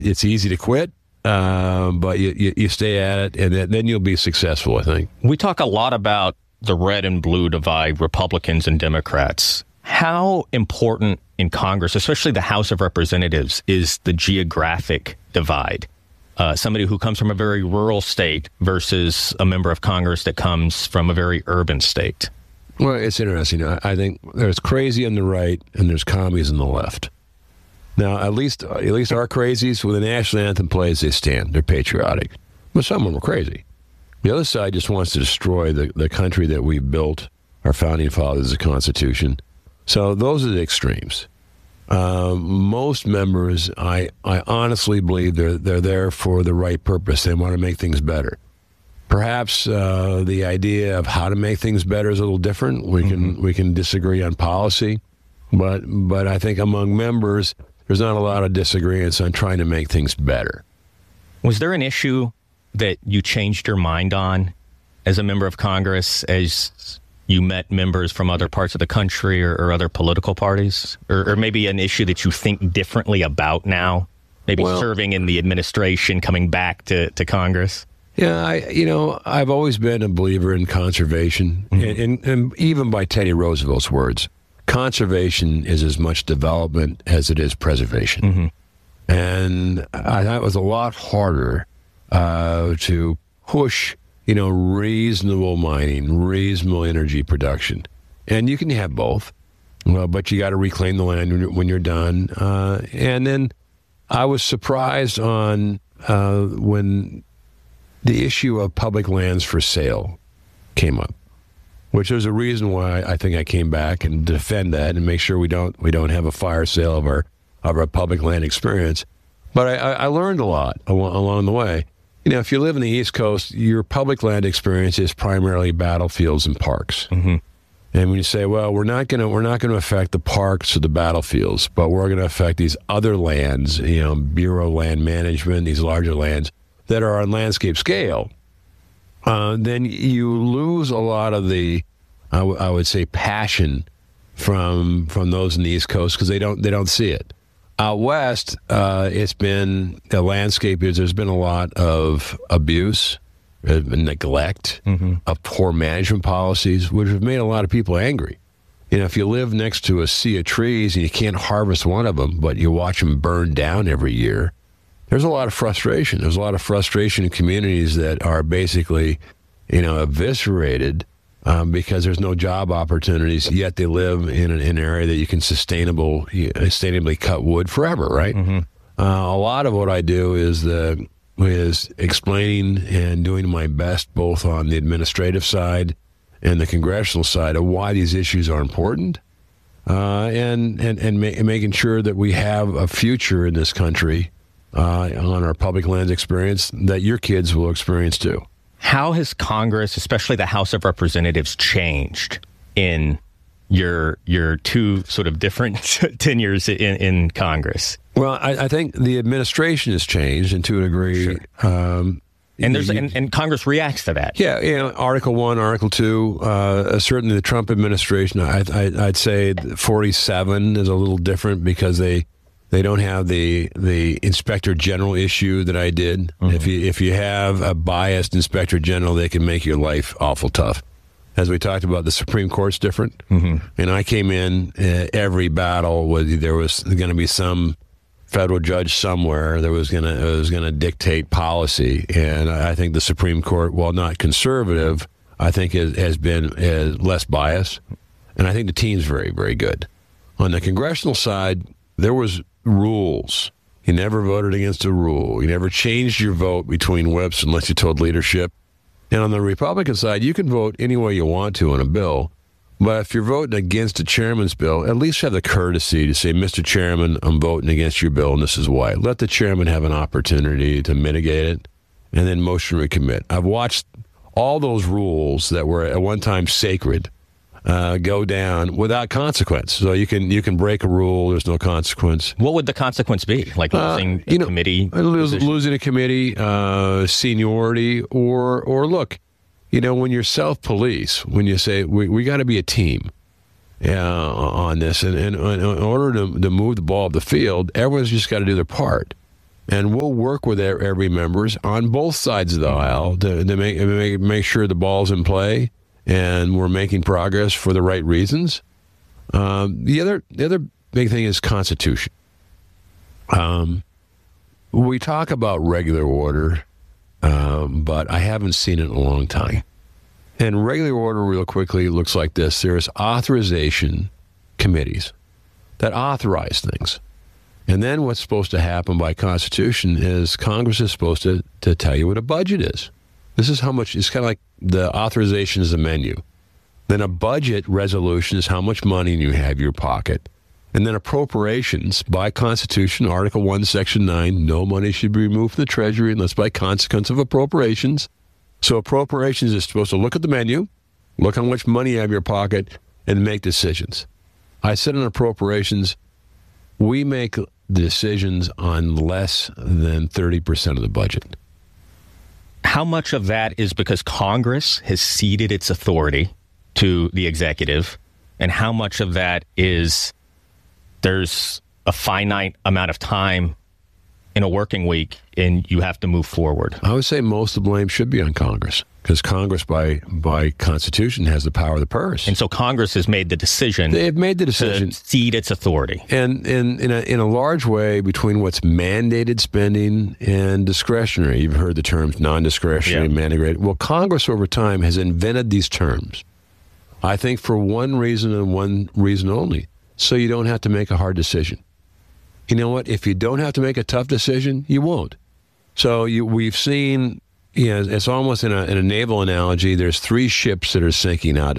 It's easy to quit, but you stay at it, and then you'll be successful, I think. We talk a lot about the red and blue divide, Republicans and Democrats. How important in Congress, especially the House of Representatives, is the geographic divide? Somebody who comes from a very rural state versus a member of Congress that comes from a very urban state. Well, it's interesting. I think there's crazy on the right and there's commies on the left. Now, at least our crazies, when the national anthem plays, they stand. They're patriotic. But some of them are crazy. The other side just wants to destroy the country that we built, our founding fathers, the Constitution. So those are the extremes. Most members, I honestly believe they're there for the right purpose. They want to make things better. Perhaps the idea of how to make things better is a little different. We can disagree on policy, but I think among members, there's not a lot of disagreements on trying to make things better. Was there an issue that you changed your mind on as a member of Congress as you met members from other parts of the country or other political parties? Or maybe an issue that you think differently about now? Maybe serving in the administration, coming back to Congress? Yeah, I've always been a believer in conservation, and even by Teddy Roosevelt's words, conservation is as much development as it is preservation. And I thought it was a lot harder to push, reasonable mining, reasonable energy production. And you can have both, but you got to reclaim the land when you're done. And then I was surprised on when the issue of public lands for sale came up, which was a reason why I think I came back and defend that and make sure we don't have a fire sale of our public land experience. But I learned a lot along the way. If you live in the East Coast, your public land experience is primarily battlefields and parks. And when you say, well, we're not going to affect the parks or the battlefields, but we're going to affect these other lands, Bureau of Land Management, these larger lands that are on landscape scale, then you lose a lot of the, I would say, passion from those in the East Coast because they don't see it. Out west, it's been the landscape. There's been a lot of abuse, neglect, of poor management policies, which have made a lot of people angry. If you live next to a sea of trees and you can't harvest one of them, but you watch them burn down every year, there's a lot of frustration. There's a lot of frustration in communities that are basically, eviscerated because there's no job opportunities, yet they live in an area that you can sustainably cut wood forever, right? A lot of what I do is explaining and doing my best both on the administrative side and the congressional side of why these issues are important and making sure that we have a future in this country on our public lands experience that your kids will experience too. How has Congress, especially the House of Representatives, changed in your two sort of different tenures in Congress? Well, I think the administration has changed, and to a degree. Sure. And Congress reacts to that. Yeah, Article 1, Article 2, certainly the Trump administration, I'd say 47 is a little different because they don't have the inspector general issue that I did. If you have a biased inspector general, they can make your life awful tough. As we talked about, the Supreme Court's different. And I came in every battle with there was going to be some federal judge somewhere that was going to dictate policy. And I think the Supreme Court, while not conservative, I think has been less biased. And I think the team's very, very good. On the congressional side, there was rules. You never voted against a rule. You never changed your vote between whips unless you told leadership. And on the Republican side, you can vote any way you want to on a bill. But if you're voting against a chairman's bill, at least have the courtesy to say, Mr. Chairman, I'm voting against your bill, and this is why. Let the chairman have an opportunity to mitigate it, and then motion to recommit. I've watched all those rules that were at one time sacred go down without consequence. So you can break a rule. There's no consequence. What would the consequence be? Like losing a committee? Losing a committee, seniority, or look, when you're self-police, when you say we got to be a team on this, and in order to move the ball up the field, everyone's just got to do their part. And we'll work with every members on both sides of the aisle to make sure the ball's in play and we're making progress for the right reasons. The other big thing is Constitution. We talk about regular order, but I haven't seen it in a long time. And regular order, real quickly, looks like this. There's authorization committees that authorize things. And then what's supposed to happen by Constitution is Congress is supposed to tell you what a budget is. This is how much, it's kind of like the authorization is a menu. Then a budget resolution is how much money you have in your pocket. And then appropriations, by Constitution, Article 1, Section 9, no money should be removed from the Treasury unless by consequence of appropriations. So appropriations is supposed to look at the menu, look how much money you have in your pocket, and make decisions. I said in appropriations, we make decisions on less than 30% of the budget. How much of that is because Congress has ceded its authority to the executive, and how much of that is there's a finite amount of time in a working week and you have to move forward? I would say most of the blame should be on Congress, because Congress, by Constitution, has the power of the purse. And so Congress has made the decision. They've made the decision to cede its authority. And in a large way, between what's mandated spending and discretionary. You've heard the terms non-discretionary, mandated. Well, Congress over time has invented these terms, I think, for one reason and one reason only, so you don't have to make a hard decision. You know what? If you don't have to make a tough decision, you won't. So we've seen, it's almost in a naval analogy. There's 3 ships that are sinking out